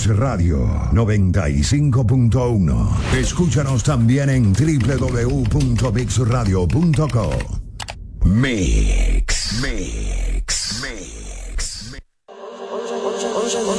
Mix Radio 95.1. Escúchanos también en www.mixradio.co. Mix.